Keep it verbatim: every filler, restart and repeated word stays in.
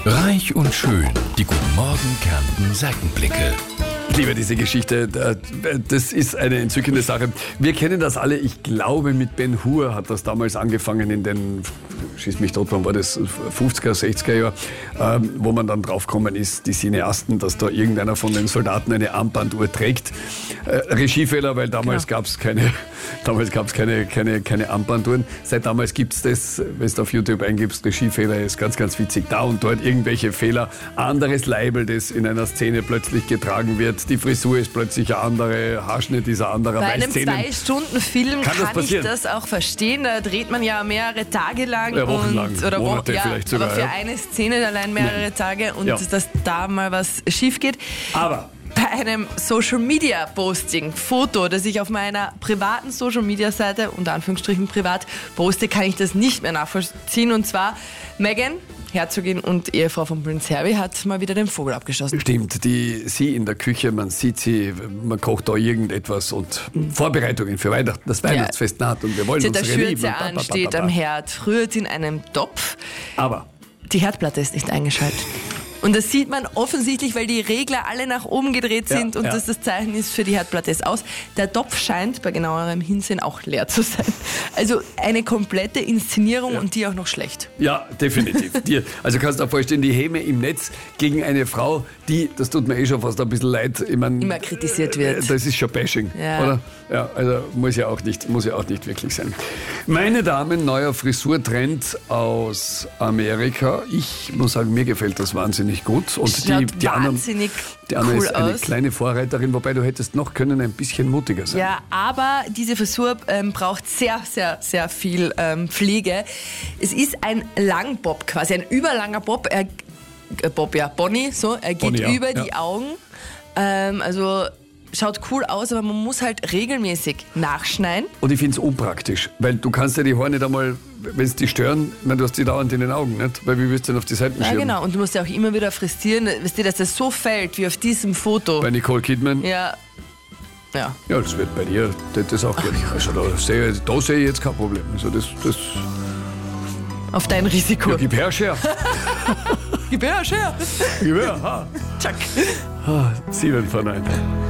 Reich und schön, die Guten Morgen Kärnten Seitenblicke. Ich liebe diese Geschichte, das ist eine entzückende Sache. Wir kennen das alle, ich glaube mit Ben Hur hat das damals angefangen in den, schieß mich tot, wann war das, fünfziger, sechziger Jahr, ähm, wo man dann draufgekommen ist, die Cineasten, dass da irgendeiner von den Soldaten eine Armbanduhr trägt. Äh, Regiefehler, weil damals gab es keine, damals gab's keine, keine, keine Armbanduhren. Seit damals gibt es das, wenn du auf YouTube eingibst, Regiefehler ist ganz, ganz witzig. Da und dort irgendwelche Fehler, anderes Label, das in einer Szene plötzlich getragen wird. Die Frisur ist plötzlich eine andere, Haarschnitt ist ein anderer. Bei einem Zwei-Stunden-Film kann, kann ich das auch verstehen. Da dreht man ja mehrere Tage lang. Ja, wochenlang, und, oder Monate ja, vielleicht sogar. Aber für ja. eine Szene allein mehrere Nein. Tage und ja. dass da mal was schief geht. Aber bei einem Social-Media-Posting, Foto, das ich auf meiner privaten Social-Media-Seite, unter Anführungsstrichen privat, poste, kann ich das nicht mehr nachvollziehen. Und zwar Meghan, Herzogin und Ehefrau von Prince Harry, hat mal wieder den Vogel abgeschossen. Stimmt, die, sie in der Küche, man sieht sie, man kocht da irgendetwas und mhm. Vorbereitungen für Weihnachten, das Weihnachtsfest ja. naht und wir wollen sie unsere Schürze Lieben. an, steht am Herd, rührt in einem Topf. Aber die Herdplatte ist nicht eingeschaltet. Und das sieht man offensichtlich, weil die Regler alle nach oben gedreht sind ja, und ja. das das Zeichen ist für die Herdplatte ist aus. Der Topf scheint bei genauerem Hinsehen auch leer zu sein. Also eine komplette Inszenierung ja. und die auch noch schlecht. Ja, definitiv. die, also kannst du dir vorstellen, die Häme im Netz gegen eine Frau, die, das tut mir eh schon fast ein bisschen leid, ich mein, immer kritisiert wird. Das ist schon Bashing, ja. oder? Ja, also muss ja auch nicht, muss ja auch nicht wirklich sein. Meine Damen, neuer Frisurtrend aus Amerika. Ich muss sagen, mir gefällt das wahnsinnig gut. Und die, die wahnsinnig anderen, die andere cool ist eine aus. kleine Vorreiterin, wobei du hättest noch können ein bisschen mutiger sein. Ja, aber diese Frisur ähm, braucht sehr, sehr, sehr viel ähm, Pflege. Es ist ein Langbob quasi, ein überlanger Bob. Er, äh, Bob, ja, Bonnie, so. Er geht Bonnie, ja. über ja. die Augen. Ähm, also schaut cool aus, aber man muss halt regelmäßig nachschneiden. Und ich finde es unpraktisch, weil du kannst ja die Haare nicht einmal, wenn es die stören, ich meine, du hast die dauernd in den Augen, nicht? Weil wie willst du denn auf die Seiten ja, schieben? Ja, genau. Und du musst ja auch immer wieder frisieren, weißt du, dass das so fällt wie auf diesem Foto. Bei Nicole Kidman? Ja. Ja. Ja, das wird bei dir das auch gehen. Also da sehe, da sehe ich jetzt kein Problem. Also das, das auf dein Risiko. Ja, gib her, Scher. Gib her, Scher. Gib her, ha. Tschack. Ah, sieben von neun.